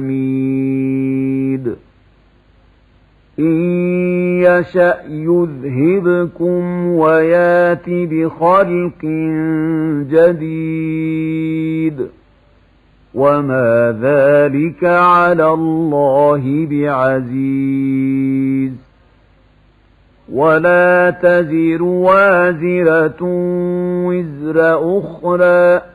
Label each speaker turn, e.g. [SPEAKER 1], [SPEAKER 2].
[SPEAKER 1] حميد إن يشأ يذهبكم ويات بخلق جديد وما ذلك على الله بعزيز ولا تزر وازرة وزر أخرى